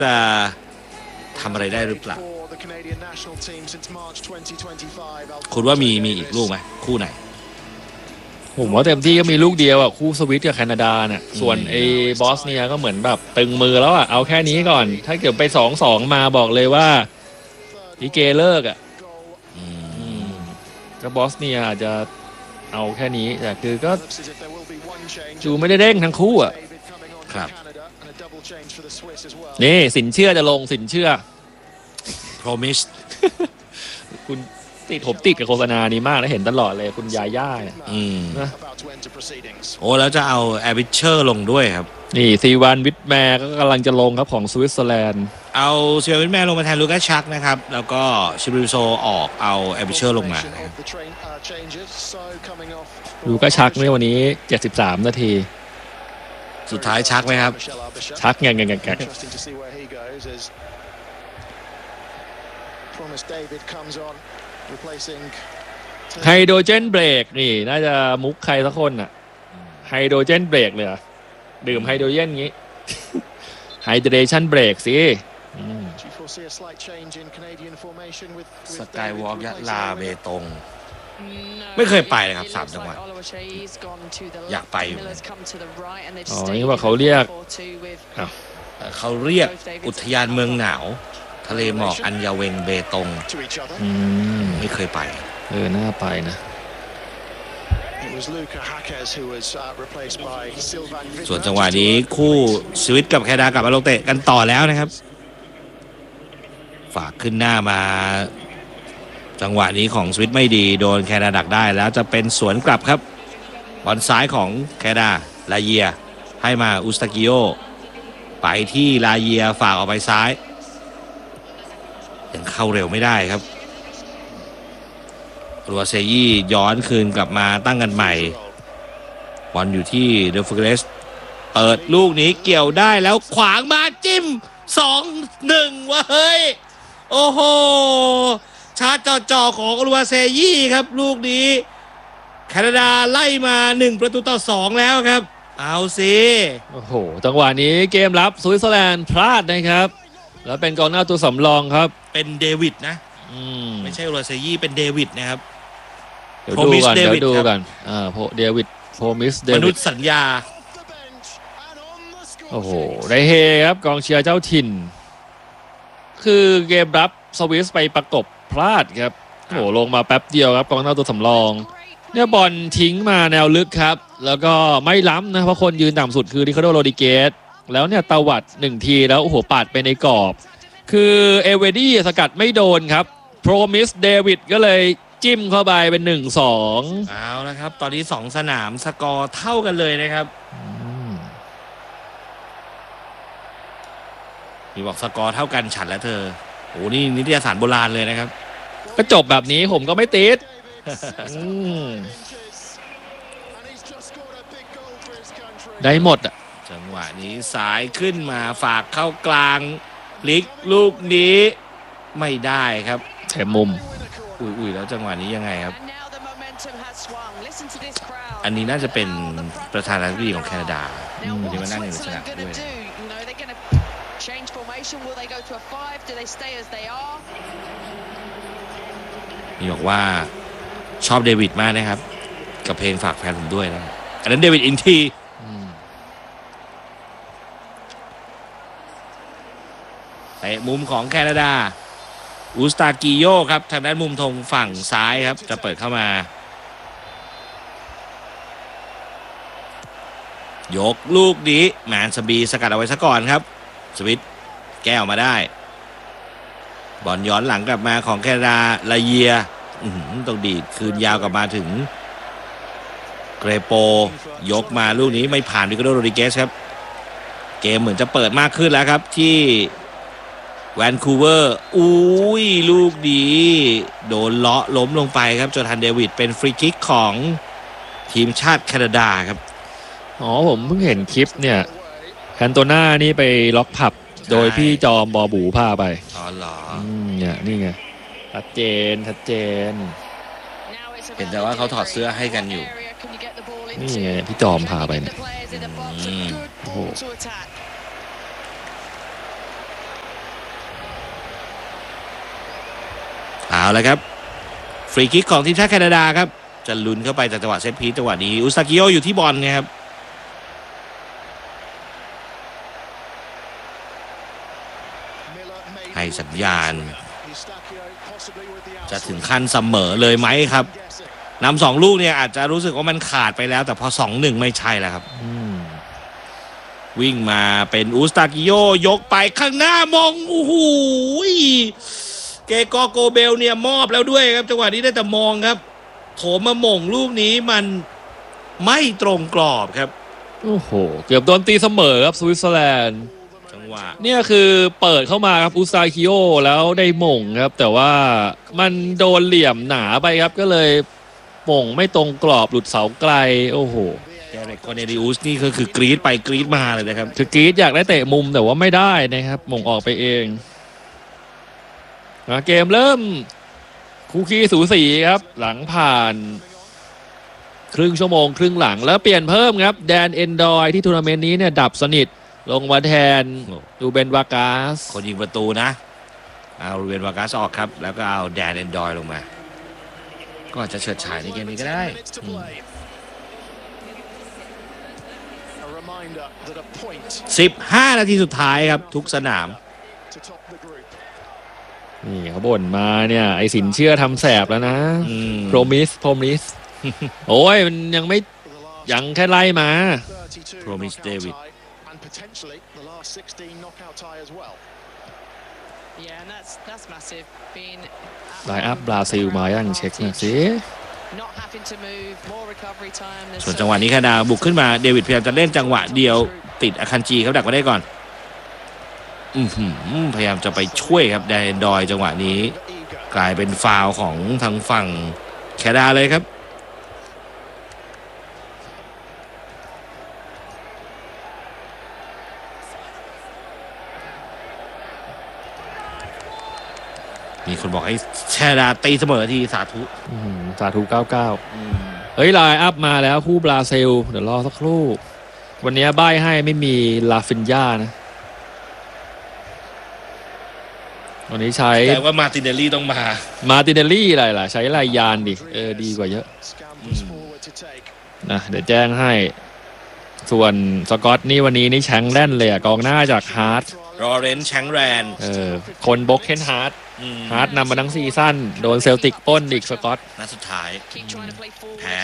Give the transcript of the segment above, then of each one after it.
จะทำอะไรได้หรือเปล่าคุณว่ามีอีกลูกไหมคู่ไหนผมว่าเต็มที่ก็มีลูกเดียวอ่ะคู่สวิตกับแคนาดาเนี่ยส่วนไอ้บอสเนียก็เหมือนแบบตึงมือแล้วอ่ะเอาแค่นี้ก่อนถ้าเกิดไป2-2มาบอกเลยว่าอีเกเลิกอ่ะก็บอสเนียอาจจะเอาแค่นี้แต่คือก็จูไม่ได้เด้งทั้งคู่อ่ะครับนี่สินเชื่อจะลงสินเชื่อ promise คุณผมติดกับโฆษณานี้มากแล้วเห็นตลอดเลยคุณยาย่าเนี่ยนะโอ้แล้วจะเอาแอร์บิเชอร์ลงด้วยครับนี่ซีวันวิทแมร์ก็กำลังจะลงครับของสวิตเซอร์แลนด์เอาเซียวิทแมร์ลงมาแทนลูกัสชักนะครับแล้วก็ชิบริโซออกเอาแอร์บิเชอร์ลงมาลูกัสชักในวันนี้73นาทีสุดท้ายชักไหมครับชักแงไฮโดรเจนเบรกนี่น่าจะมุกใครสักคนอ่ะไฮโดรเจนเบรกเลยดื่มไฮโดรเจนงี้ไฮเดรชั่นเบรกสิสกายวอล์กยะลาเบตงไม่เคยไปเลยครับ3 จังหวัดอยากไปอยู่อ๋อนี่ว่าเขาเรียกอุทยานเมืองหนาวทะเลหมอกอัญญาเวงเบตงไม่เคยไปน่าไปนะส่วนจังหวะนี้คู่สวิตกับแคนาดากลับมาลงเตะกันต่อแล้วนะครับฝากขึ้นหน้ามาจังหวะนี้ของสวิตไม่ดีโดนแคนาดาดักได้แล้วจะเป็นสวนกลับครับบอลซ้ายของแคนาดาลาเยียให้มาอุสตากิโอไปที่ลาเยียฝากออกไปซ้ายยังเข้าเร็วไม่ได้ครับรัวเซยี่ย้อนคืนกลับมาตั้งกันใหม่บอลอยู่ที่เดฟเฟเรสเปิดลูกนี้เกี่ยวได้แล้วขวางมาจิ้ม 2-1 วะเฮ้ยโอ้โหชาร์จจ่อของรัวเซยี่ครับลูกนี้แคนาดาไล่มา1-2แล้วครับเอาสิโอ้โหจังหวะนี้เกมรับสวิตเซอร์แลนด์พลาดนะครับแล้วเป็นกองหน้าตัวสำรองครับเป็นเดวิดนะไม่ใช่รัวเซยี่เป็นเดวิดนะครับเดี๋ยวดูกันเดวิดโพมิสเดวิดมนุษย์สัญญาโอ้โหได้เฮครับกองเชียร์เจ้าถิ่นคือเกมรับสวิสไปประกบพลาดครับโอ้โหลงมาแป๊บเดียวครับกองหน้าตัวสำรองเนี่ยบอลทิ้งมาแนวลึกครับแล้วก็ไม่ล้ำนะเพราะคนยืนต่ำสุดคือริคาร์โดโรดิเกสแล้วเนี่ยตวัด1ทีแล้วโอ้โหปาดไปในกรอบคือเอเวดี้สกัดไม่โดนครับโพรมิสเดวิดก็เลยจิ้มเข้าไปเป็น 1-2 เอาละครับตอนนี้2 สนามสกอร์เท่ากันเลยนะครับมีบอกสกอร์เท่ากันฉันและเธอโอ้นี่นิตยสารโบราณเลยนะครับก็จบแบบนี้ผมก็ไม่ติดได้หมดอ่ะจังหวะนี้สายขึ้นมาฝากเข้ากลางลิกลูกนี้ไม่ได้ครับแถมมุมอุ้ยแล้วจังหวะนี้ยังไงครับอันนี้น่าจะเป็นประธานาธิบดีของแคนาดาที่มานั่งอยู่ในสนามด้วยนี่บอกว่าชอบเดวิดมากนะครับกับเพลงฝากแฟนผมด้วยนะอันนั้นเดวิดอินทีเตะมุมของแคนาดาอุสตากิโยครับทางด้านมุมธงฝั่งซ้ายครับจะเปิดเข้ามายกลูกนี้แมนสบีสกัดเอาไว้ซะก่อนครับสวิตแก้วมาได้บอลย้อนหลังกลับมาของแคนาดาลาเยียต้องดีดคืนยาวกลับมาถึงเกรโปยกมาลูกนี้ไม่ผ่านริคาร์โดโรดิเกสครับเกมเหมือนจะเปิดมากขึ้นแล้วครับที่แวนคูเวอร์อุ้ยลูกดีโดนเลาะล้มลงไปครับจอร์แดนเดวิดเป็นฟรีคิกของทีมชาติแคนาดาครับผมเพิ่งเห็นคลิปเนี่ยแคนโตน่านี่ไปล็อกผับโดยพี่จอมบอบูพาไปเหรอเนี่ยนี่ไงชัดเจนเห็นแต่ว่าเขาถอดเสื้อให้กันอยู่นี่ไงพี่จอมพาไปเนี่ยโอ้โหเอาละครับฟรีคิกของทีมชาติแคนาดาครับจะลุ้นเข้าไปจากจังหวะเซตพีซจังหวะนี้อุสตากิโออยู่ที่บอลนะครับให้สัญญาณจะถึงขั้นเสมอเลยไหมครับนำ2 ลูกเนี่ยอาจจะรู้สึกว่ามันขาดไปแล้วแต่พอ 2-1 ไม่ใช่แล้วครับวิ่งมาเป็นอุสตากิโยยกไปข้างหน้ามองโอ้โหเกกอโกเบลเนี่ยมอบแล้วด้วยครับจังหวะนี้ได้แต่มองครับโถมมาหม่งลูกนี้มันไม่ตรงกรอบครับโอ้โหเกือบโดนตีเสมอครับสวิตเซอร์แลนด์จังหวะเนี่ยคือเปิดเข้ามาครับอุซาคิโอแล้วได้หม่งครับแต่ว่ามันโดนเหลี่ยมหนาไปครับก็เลยหม่งไม่ตรงกรอบหลุดเสาไกลโอ้โหแกเรกคอนเนริอุสนี่ก็คือกรี๊ดไปกรี๊ดมาเลยนะครับคือกรี๊ดอยากได้เตะมุมแต่ว่าไม่ได้นะครับหม่งออกไปเองเกมเริ่มคูคีสูสีครับหลังผ่านครึ่งชั่วโมงครึ่งหลังแล้วเปลี่ยนเพิ่มครับแดนเอนดอยที่ทัวร์นาเมนต์นี้เนี่ยดับสนิทลงมาแทนดูเบนวากาสคนยิงประตูนะเอาดูเบนวากาสออกครับแล้วก็เอาแดนเอนดอยลงมาก็อาจจะเฉิดฉายในเกมนี้ก็ได้15 นาทีสุดท้ายครับทุกสนามนี่เขาบ่นมาเนี่ยไอสินเชื่อทำแสบแล้วนะโพรมิสโอ้ยมันยังแค่ไล่มาโพรมิสเดวิดไลน์อัพบราซิลมายังเช็คหน่อยสิส่วนจังหวะนี้แคนาดาบุกขึ้นมาเดวิดพยายามจะเล่นจังหวะเดียวติดอาคันจีครับดักมาได้ก่อนพยายามจะไปช่วยครับแดนดอยจังหวะนี้กลายเป็นฟาวล์ของทางฝั่งแคนาดาเลยครับมีคนบอกให้แคนาดาตีเสมอทีสาธุเฮ้ยไลน์อัพมาแล้วคู่บราซิลเดี๋ยวรอสักครู่วันนี้ใบ้ให้ไม่มีลาฟินญ่านะวันนี้ใช้แต่ว่ามาตินเนลลี่ต้องมาตินเนลลี่อะไรล่ะใช้ลายยานดิดีกว่าเยอะนะเดี๋ยวแจ้งให้ส่วนสกอตนี่วันนี้นี่แชงแลนเลยกองหน้าจากฮาร์ดรอเรนแชงแรนคนบล็อกเคนฮาร์ดนำมาทั้งซีซั่นโดนเซลติกป้นอีกสกอตนัดสุดท้ายแพ้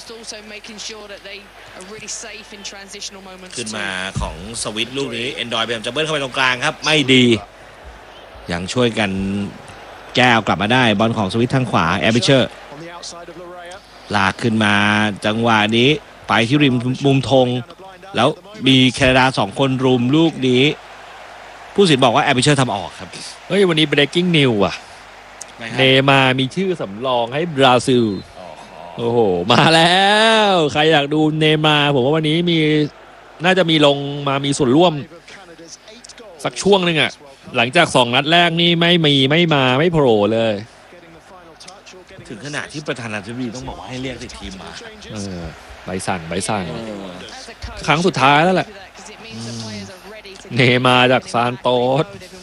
ขึ้นมาของสวิตลูกนี้เอนดอยพยายามจะเบิ้ลเข้าไปตรงกลางครับไม่ดียังช่วยกันแก้วกลับมาได้บอลของสวิตทางขวาแอร์บิเชอร์ลากขึ้นมาจังหวะนี้ไปที่ริมมุมธงแล้วมีแคนาดา2 คนรุมลูกนี้ผู้สินบอกว่าแอร์บิเชอร์ทำออกครับเฮ้ยวันนี้ breaking news อ่ะเนมามีชื่อสำรองให้บราซิลโอ้โหมาแล้วใครอยากดูเนมาผมว่าวันนี้น่าจะมีลงมามีส่วนร่วมสักช่วงนึงอ่ะหลังจาก2 นัดแรกนี่ไม่มาไม่โผล่เลยถึงขนาดที่ประธานาธิบดีต้องบอกว่าให้เรียกติดทีมมาใบสั่งครั้งสุดท้ายแล้วแหละเนมาจากซานโตส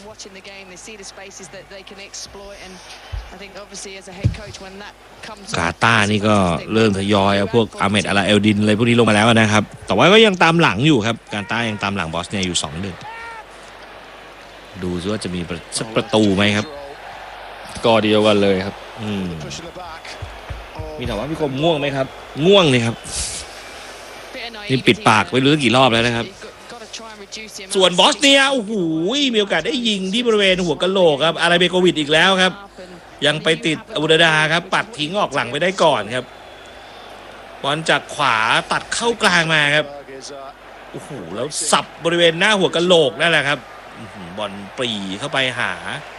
กาตาร์นี่ก็เริ่มทยอยเอาพวกอาเมดอาราเอลดินอะไรพวกนี้ลงมาแล้วนะครับแต่ว่าก็ยังตามหลังอยู่ครับกาตาร์ยังตามหลังบอสเนียอยู่2-1ดูซิว่าจะมีสักประตูไหมครับก็เดียวกันเลยครับมีถามว่ามีคนง่วงไหมครับง่วงเลยครับนี่ปิดปากไปรู้กี่รอบแล้วนะครับส่วนบอสเนียโอ้โหมีโอกาสได้ยิงที่บริเวณหัวกะโหลกครับอาราเบโกวิดอีกแล้วครับยังไปติดอบูดาครับปัดทิ้งออกหลังไปได้ก่อนครับบอลจากขวาตัดเข้ากลางมาครับโอ้โหแล้วสับบริเวณหน้าหัวกะโหลกนั่นแหละครับบอลปรีเข้าไปหา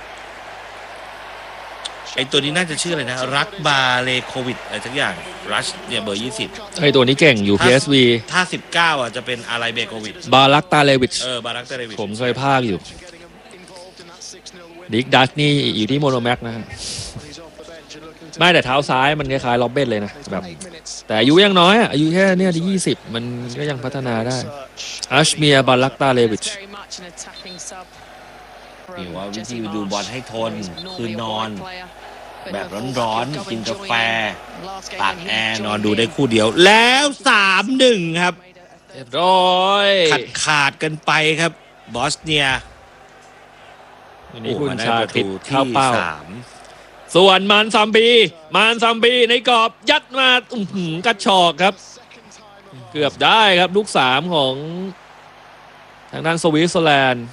ไอตัวนี้น่าจะชื่ออะไรนะรักบาเลโควิดอะไรสักอย่างรัชเนี่ยเบอร์20 ไอตัวนี้เก่งอยู่ PSV ถ้า19อ่ะจะเป็นอะไรเบโควิดบารักตาเลวิชบารักตาเลวิชผมเคยพากอยู่ดิกดัชนี่อยู่ที่โมโนแม็กนะฮะไม่แต่เท้าซ้ายมันคล้ายๆล็อบเบนเลยนะแบบแต่อายุยังน้อยอ่ะอายุแค่เนี่ยที่20มันก็ยังพัฒนาได้อัชเมียบารักตาเลวิชนี่ว่าวิธีดูบอลให้ทนคือนอนแบบร้อนๆกินกาแฟตากแอร์นอนดูได้คู่เดียว แล้ว 3-1 ครับเรียบร้อยขาดกันไปครับบอสเนียวันนี้โอ้คุณมาได้ชาประคริตตูเข้าที่เป้า 3 ส่วนมานซัมบีในกรอบยัดมากัดชอกครับ เกือบได้ครับลูก 3 ของทางด้านสวิตเซอร์แลนด์